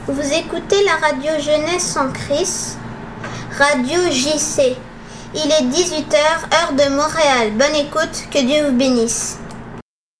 Vous écoutez la radio Jeunesse sans Christ, Radio JC. Il est 18h, heure de Montréal. Bonne écoute, que Dieu vous bénisse.